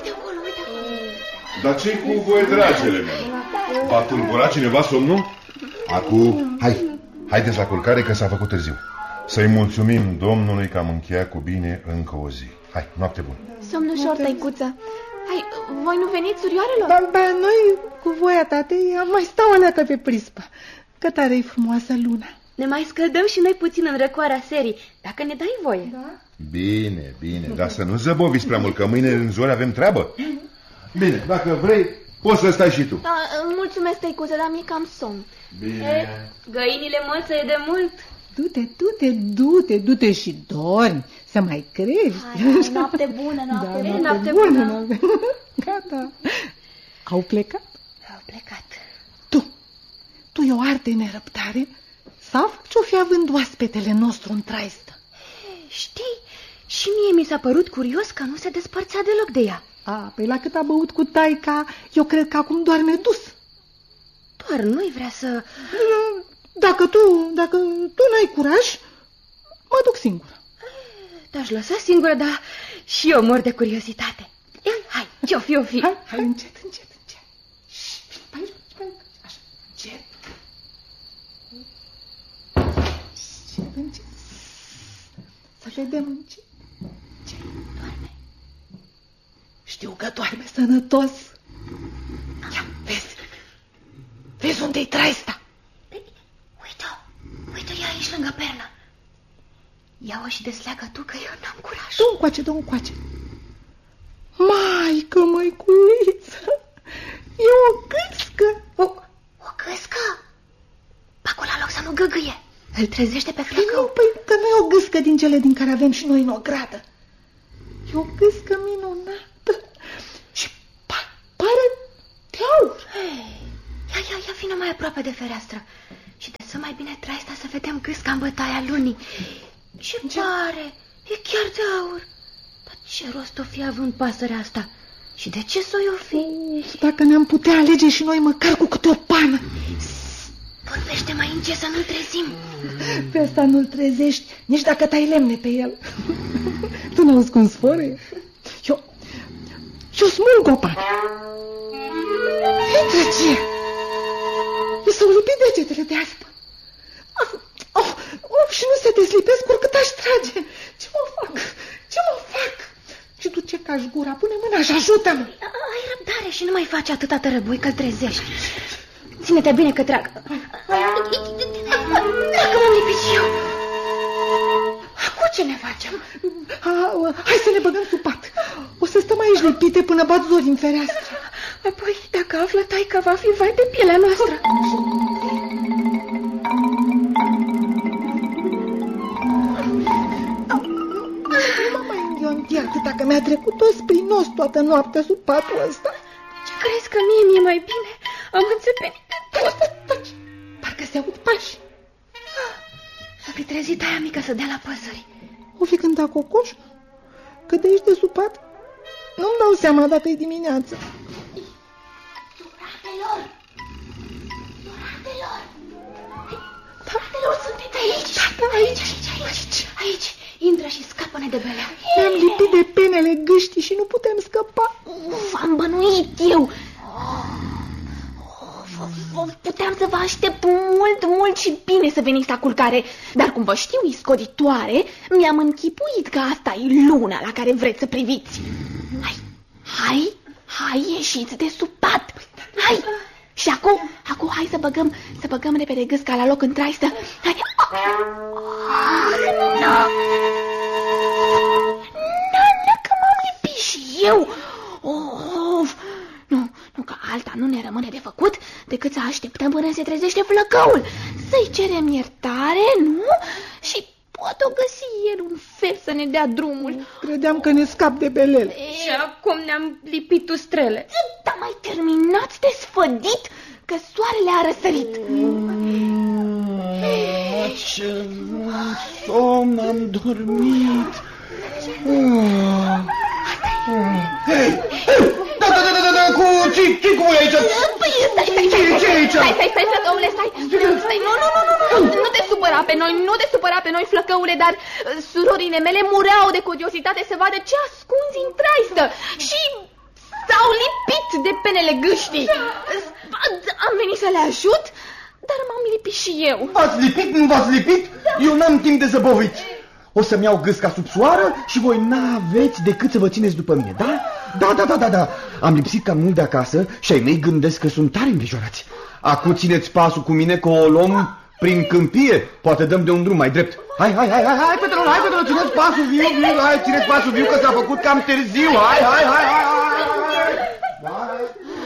Uite acolo, uite acolo. Dar ce-i cu voi, dragele mele? V-a tulburat cineva somnul? Acum, haideți la culcare că s-a făcut târziu. Să-i mulțumim Domnului că am încheiat cu bine încă o zi. Hai, noapte bună. Somn ușor, tăicuță. Hai, voi nu veniți, surioarelor? Ba, noi, cu voia tatei, am mai stau alătă pe prispă. Că tare-i frumoasă luna. Ne mai scăldăm și noi puțin în răcoarea serii, dacă ne dai voie. Da? Bine, dar să nu zăboviți prea mult, că mâine în zori avem treabă. Bine, dacă vrei, poți să stai și tu. Da, mulțumesc, tăicuță, dar mi-e cam somn. Bine. Găinile mălțăie de mult. Du-te și dormi, să mai crești. Hai, noapte bună, noapte bună. Gata. Au plecat? Au plecat. Tu e o arte nerăbdare? Sau ce-o fi având oaspetele nostru în traistă? Știi, și mie mi s-a părut curios că nu se despărțea deloc de ea. Păi la cât a băut cu taica, eu cred că acum doarme dus. Doar nu-i vrea să... Dacă tu n-ai curaj, mă duc singură. Te-aș lăsa singură, dar și eu mor de curiozitate. Hai, ce-o fi? Hai, încet. Așa, încet. Să vedem încet. Ce? Doarme. Știu că doarme sănătos. Ia, vezi unde-i traista? Uite, e aici lângă pernă. Ia-o și desleagă tu, că eu n-am curaj. Du încoace. Maică, măiculiță, e o gâscă. O gâscă? Acolo la loc să nu găgâie. Îl trezește pe flăcău. Păi, că nu e o gâscă din cele din care avem și noi în ogradă. E o gâscă minunată și pare de aur. Ia vină mai aproape de fereastră și desă mai bine traista să vedem gâsca în bătaia lunii. Ce pare? E chiar de aur. Dar ce rost o fi având pasărea asta? Și de ce s-o i-o fi? Dacă ne-am putea alege și noi măcar cu câte o pană. Vorbește mai încet să nu-l trezim. Pe asta nu-l trezești, nici dacă tai lemne pe el. Tu n-auzi cum sfărăie? Eu smulg o pană. Intră ce? I s-au lipit degetele de aspă. Și nu se deslipesc oricât aș trage. Ce mă fac? Și tu ce cași gura? Pune mâna și ajută-mă. Ai răbdare și nu mai faci atâta tărăbui că-l trezești. Ține-te bine că trag. Dacă m-am lipit și eu. Acum ce ne facem? Hai să ne băgăm sub pat. O să stăm aici lipite până bat zori în fereastră. Apoi, dacă află taica, va fi vai de pielea noastră. Atâta că mi-a trecut o sprinos toată noaptea sub patul ăsta. Ce crezi, că mie mi-e mai bine? Am înțepenit de tot. Parcă se aud pași. S-a fi trezit aia mică să dea la păsări. O fi cântat cocoș? Că de aici de sub pat nu-mi dau seama dacă e dimineață. Suratelor, sunteți aici? Aici. Intră și scapă-ne de belea. Ne-am lipit de penele gâștii și nu putem scăpa. V-am bănuit eu. Puteam să vă aștept mult și bine să veniți la culcare. Dar cum vă știu iscoditoare, mi-am închipuit că asta e luna la care vreți să priviți. Hai, ieșiți de sub pat. Hai. Și acum hai să băgăm repede gâsca la loc în traistă. Hai. Nu, că m-am lipit și eu. Nu, că alta nu ne rămâne de făcut decât să așteptăm până se trezește flăcăul. Să-i cerem iertare, nu? Și poate o găsi el un fel să ne dea drumul. Credeam că ne scap de belele. Și acum ne-am lipit ustrele. Dar mai terminați de sfădit, că soarele a răsărit. Ce somn am dormit. Da, ce cu voi aici? Stai, flăcăule, stai. Nu te supăra pe noi, flăcăule, dar surorile mele mureau de curiozitate să vadă ce ascunzi în traistă. Și mele gâștii. Am venit să le ajut, dar m-am lipit și eu. V-ați lipit? Nu v-ați lipit? Eu n-am timp de zăbovici. O să-mi iau gâsca sub soară și voi n-aveți decât să vă țineți după mine, da? Da. Am lipsit cam mult de acasă și ai mei gândesc că sunt tare îngrijorați. Acu țineți pasul cu mine că o luăm prin câmpie. Poate dăm de un drum mai drept. Hai, Petronă, țineți pasul viu, hai, țineți pasul viu că s-a făcut cam târziu. Hai.